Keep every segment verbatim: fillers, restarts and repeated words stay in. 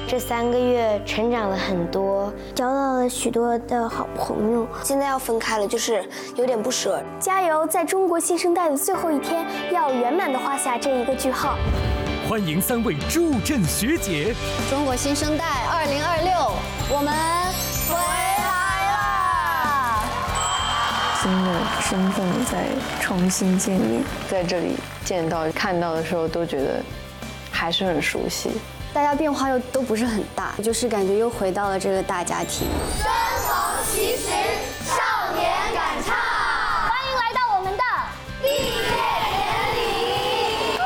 这三个月成长了很多，交到了许多的好朋友。 现在要分开了，就是有点不舍。 加油，在中国新生代的最后一天，要圆满的画下这一个句号。 欢迎三位助阵学姐。 中国新生代二零二六，我们回来啦！ 新的身份再重新见面， 在这里见到、看到的时候，都觉得还是很熟悉。 大家变化又都不是很大，就是感觉又回到了这个大家庭。 身逢其时，少年敢唱。 欢迎来到我们的毕业典礼。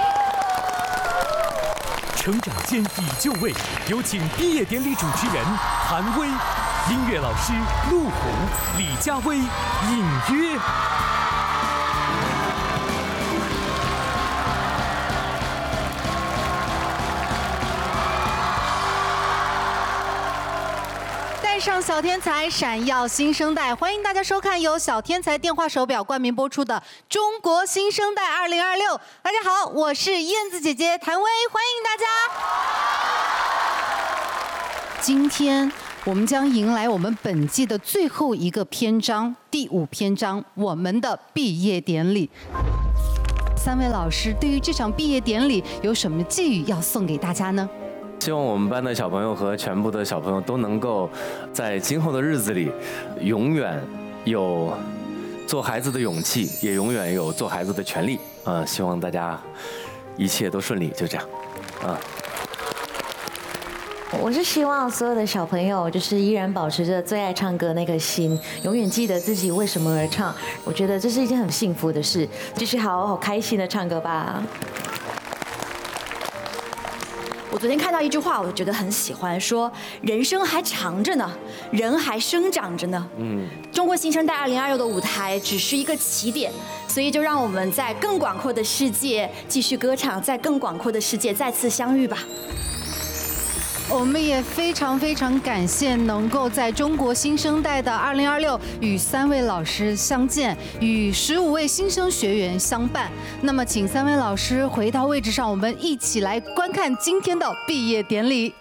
成长间已就位，有请毕业典礼主持人韩薇，音乐老师陆虎、李佳薇，隐约。 带上小天才，闪耀新生代！欢迎大家收看由小天才电话手表冠名播出的《中国新生代二零二六》。大家好，我是燕子姐姐谭薇，欢迎大家。今天我们将迎来我们本季的最后一个篇章，第五篇章，我们的毕业典礼。三位老师对于这场毕业典礼有什么寄语要送给大家呢？ 希望我们班的小朋友和全部的小朋友都能够在今后的日子里，永远有做孩子的勇气，也永远有做孩子的权利。啊，希望大家一切都顺利，就这样。啊。 我是希望所有的小朋友就是依然保持着最爱唱歌那颗心，永远记得自己为什么而唱。我觉得这是一件很幸福的事，继续好好开心的唱歌吧。 我昨天看到一句话，我觉得很喜欢，说人生还长着呢，人还生长着呢。嗯，中国新生代二零二六的舞台只是一个起点，所以就让我们在更广阔的世界继续歌唱，在更广阔的世界再次相遇吧。 我们也非常非常感谢能够在中国新生代的二零二六与三位老师相见，与十五位新生学员相伴。那么，请三位老师回到位置上，我们一起来观看今天的毕业典礼。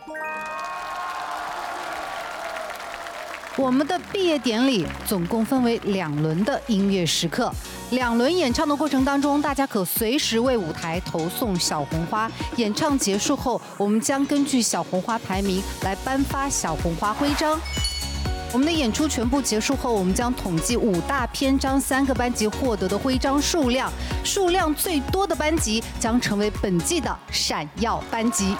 我们的毕业典礼总共分为两轮的音乐时刻，两轮演唱的过程当中，大家可随时为舞台投送小红花。演唱结束后，我们将根据小红花排名来颁发小红花徽章。我们的演出全部结束后，我们将统计五大篇章三个班级获得的徽章数量，数量最多的班级将成为本季的闪耀班级。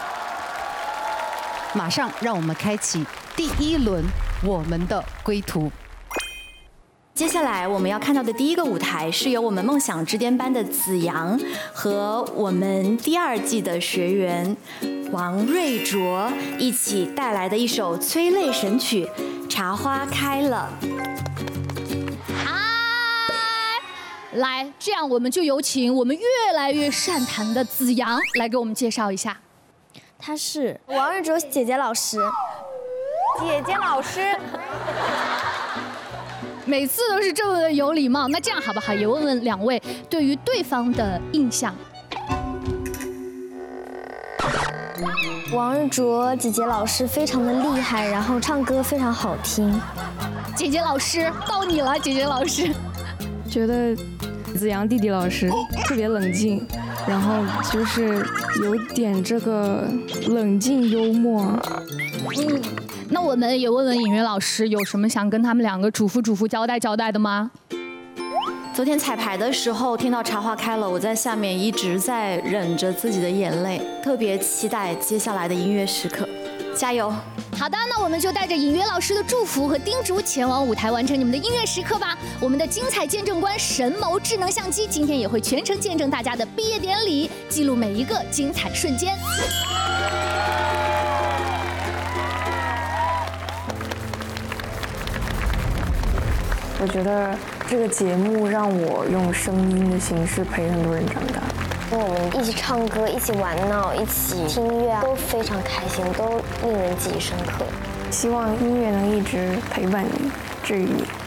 马上让我们开启第一轮我们的归途。 接下来我们要看到的第一个舞台是由我们梦想之巅班的子阳和我们第二季的学员王瑞卓一起带来的一首催泪神曲《茶花开了》。 嗨，来，这样我们就有请我们越来越善弹的子阳来给我们介绍一下。 他是王瑞卓姐姐老师。 姐姐老师， 每次都是这么的有礼貌。那这样好不好？也问问两位对于对方的印象。 王瑞卓姐姐老师非常的厉害，然后唱歌非常好听。 姐姐老师到你了，姐姐老师。 觉得子阳弟弟老师特别冷静，然后就是有点这个冷静幽默。 嗯。那我们也问问尹云老师，有什么想跟他们两个嘱咐嘱咐、交代交代的吗？ 昨天彩排的时候听到茶花开了，我在下面一直在忍着自己的眼泪，特别期待接下来的音乐时刻，加油！ 好的，那我们就带着尹约老师的祝福和叮嘱前往舞台完成你们的音乐时刻吧。我们的精彩见证官神谋智能相机今天也会全程见证大家的毕业典礼，记录每一个精彩瞬间。 我觉得这个节目让我用声音的形式陪很多人长大。 跟我们一起唱歌，一起玩闹，一起听音乐，都非常开心，都令人记忆深刻。 希望音乐能一直陪伴你，治愈你。